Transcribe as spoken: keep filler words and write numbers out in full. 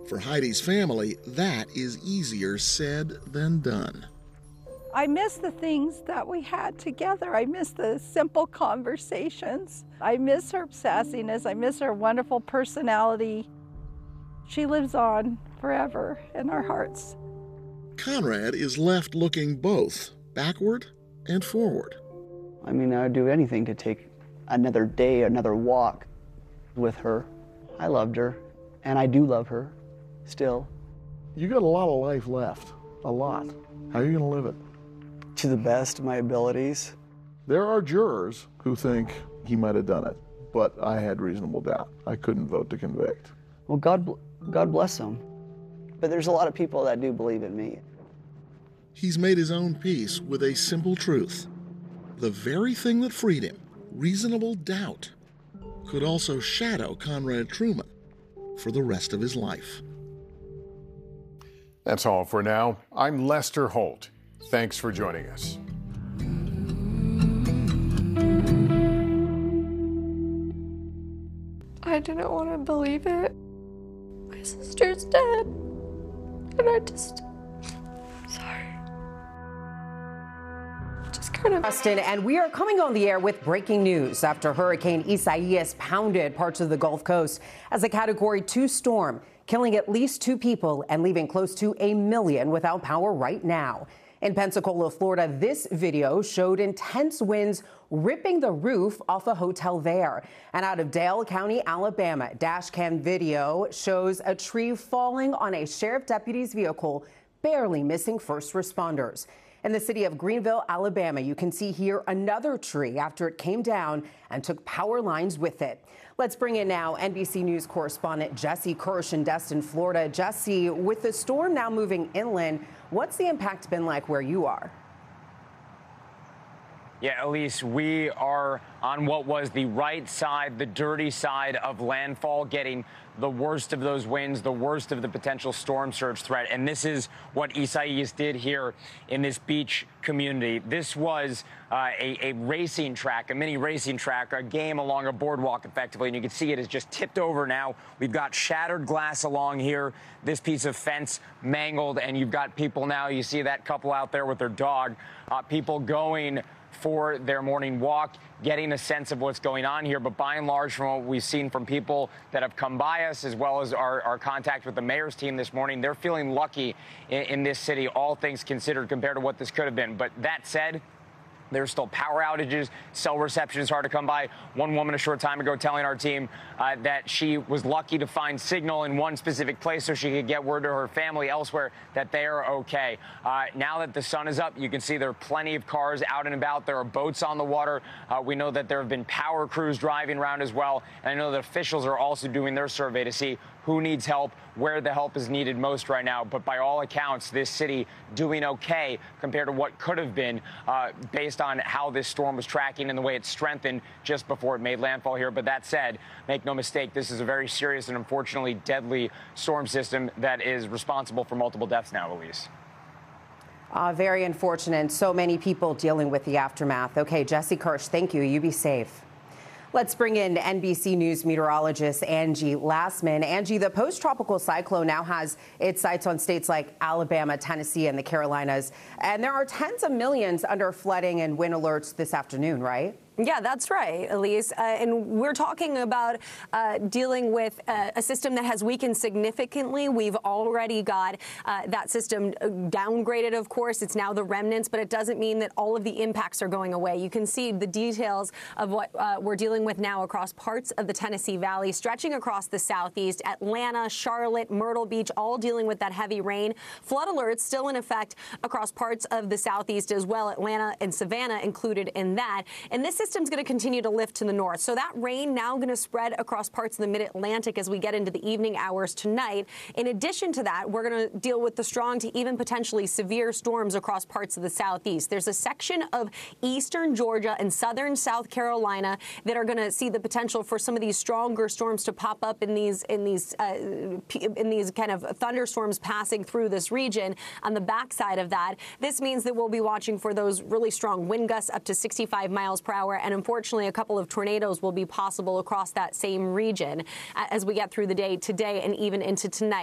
For Heidi's family, that is easier said than done. I miss the things that we had together. I miss the simple conversations. I miss her sassiness. I miss her wonderful personality. She lives on forever in our hearts. Conrad is left looking both backward and forward. I mean, I would do anything to take another day, another walk with her. I loved her, and I do love her still. You got a lot of life left, a lot. How are you gonna live it? To the best of my abilities. There are jurors who think he might have done it, but I had reasonable doubt. I couldn't vote to convict. Well, God, God bless him. But there's a lot of people that do believe in me. He's made his own peace with a simple truth. The very thing that freed him, reasonable doubt, could also shadow Conrad Truman for the rest of his life. That's all for now. I'm Lester Holt. Thanks for joining us. I didn't want to believe it. My sister's dead. And I just, sorry. Just kind of. Preston, and we are coming on the air with breaking news after Hurricane Isaias pounded parts of the Gulf Coast as a Category two storm, killing at least two people and leaving close to a million without power right now. In Pensacola, Florida, this video showed intense winds ripping the roof off a hotel there. And out of Dale County, Alabama, dash cam video shows a tree falling on a sheriff deputy's vehicle, barely missing first responders. In the city of Greenville, Alabama, you can see here another tree after it came down and took power lines with it. Let's bring in now N B C News correspondent Jesse Kirsch in Destin, Florida. Jesse, with the storm now moving inland, what's the impact been like where you are? Yeah, Elise, we are on what was the right side, the dirty side of landfall, getting the worst of those winds, the worst of the potential storm surge threat. And this is what Isaias did here in this beach community. This was uh, a, a racing track, a mini racing track, a game along a boardwalk effectively. And you can see it is just tipped over now. We've got shattered glass along here, this piece of fence mangled, and you've got people now, you see that couple out there with their dog, uh, people going for their morning walk, getting a sense of what's going on here. But by and large, from what we've seen from people that have come by us, as well as our, our contact with the mayor's team this morning, they're feeling lucky in, in this city, all things considered, compared to what this could have been. But that said, there's still power outages. Cell reception is hard to come by. One woman a short time ago telling our team uh, that she was lucky to find signal in one specific place so she could get word to her family elsewhere that they are okay. Uh, now that the sun is up, you can see there are plenty of cars out and about. There are boats on the water. Uh, we know that there have been power crews driving around as well. And I know that officials are also doing their survey to see who needs help, where the help is needed most right now. But by all accounts, this city doing okay compared to what could have been uh, based on how this storm was tracking and the way it strengthened just before it made landfall here. But that said, make no mistake, this is a very serious and unfortunately deadly storm system that is responsible for multiple deaths now, Elise. Uh, very unfortunate. So many people dealing with the aftermath. Okay, Jesse Kirsch, thank you. You be safe. Let's bring in N B C News meteorologist Angie Lassman. Angie, the post-tropical cyclone now has its sights on states like Alabama, Tennessee, and the Carolinas. And there are tens of millions under flooding and wind alerts this afternoon, right? Yeah, that's right, Elise. Uh, and we're talking about uh, dealing with uh, a system that has weakened significantly. We've already got uh, that system downgraded, of course. It's now the remnants, but it doesn't mean that all of the impacts are going away. You can see the details of what uh, we're dealing with now across parts of the Tennessee Valley, stretching across the southeast, Atlanta, Charlotte, Myrtle Beach, all dealing with that heavy rain. Flood alerts still in effect across parts of the southeast as well, Atlanta and Savannah included in that. And this system's going to continue to lift to the north. So that rain now going to spread across parts of the mid-Atlantic as we get into the evening hours tonight. In addition to that, we're going to deal with the strong to even potentially severe storms across parts of the southeast. There's a section of eastern Georgia and southern South Carolina that are going to see the potential for some of these stronger storms to pop up in these in these uh, in these kind of thunderstorms passing through this region. On the backside of that, this means that we'll be watching for those really strong wind gusts up to sixty-five miles per hour. And unfortunately, a couple of tornadoes will be possible across that same region as we get through the day today and even into tonight.